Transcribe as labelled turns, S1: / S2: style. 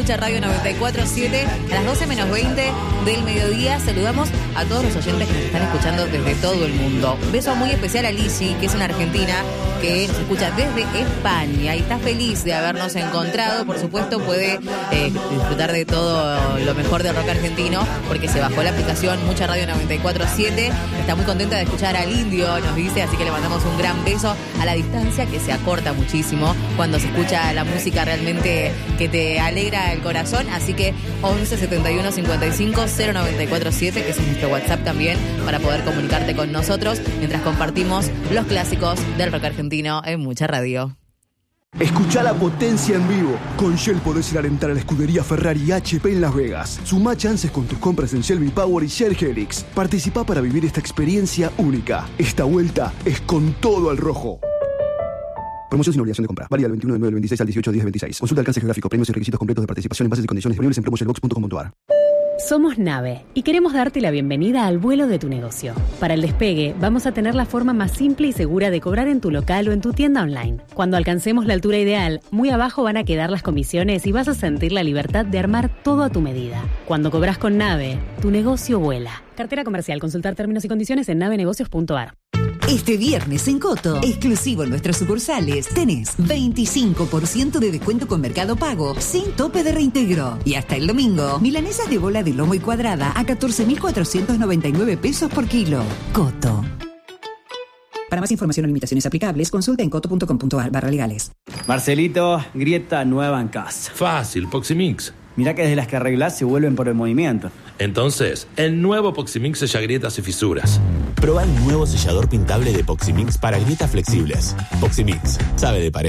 S1: escucha Radio 94.7 a las 12 menos 20 del mediodía. Saludamos a todos los oyentes que nos están escuchando desde todo el mundo. Un beso muy especial a Lizzy, que es una argentina que nos escucha desde España y está feliz de habernos encontrado. Por supuesto, puede disfrutar de todo lo mejor del rock argentino porque se bajó la aplicación Mucha Radio 94.7. Está muy contenta de escuchar al Indio, nos dice, así que le mandamos un gran beso a la distancia, que se acorta muchísimo cuando se escucha la música realmente que te alegra el corazón. Así que 11 71 55 0947, que es nuestro WhatsApp también, para poder comunicarte con nosotros mientras compartimos los clásicos del rock argentino en Mucha Radio.
S2: Escuchá la potencia en vivo. Con Shell podés ir a alentar a la escudería Ferrari HP en Las Vegas. Sumá chances con tus compras en Shell V-Power y Shell Helix. Participá para vivir esta experiencia única. Esta vuelta es con todo al rojo. Promoción sin obligación de compra. Válida del 21 de 9 del 26 al 18 de 10 del 26. Consulta alcance geográfico, premios y requisitos completos de participación en bases y condiciones disponibles en promoshellbox.com.ar.
S3: Somos Nave y queremos darte la bienvenida al vuelo de tu negocio. Para el despegue, vamos a tener la forma más simple y segura de cobrar en tu local o en tu tienda online. Cuando alcancemos la altura ideal, muy abajo van a quedar las comisiones y vas a sentir la libertad de armar todo a tu medida. Cuando cobras con Nave, tu negocio vuela. Cartera comercial. Consultar términos y condiciones en navenegocios.ar.
S4: Este viernes en Coto, exclusivo en nuestras sucursales, tenés 25% de descuento con Mercado Pago, sin tope de reintegro. Y hasta el domingo, milanesas de bola de lomo y cuadrada a 14.499 pesos por kilo. Coto. Para más información o limitaciones aplicables, consulta en coto.com.ar/legales.
S5: Marcelito, grieta nueva en casa.
S6: Fácil, Poximix.
S5: Mirá que desde las que arreglás se vuelven por el movimiento.
S6: Entonces, el nuevo Poximix sella grietas y fisuras.
S7: Probá el nuevo sellador pintable de Poximix para grietas flexibles. Poximix, sabe de pared.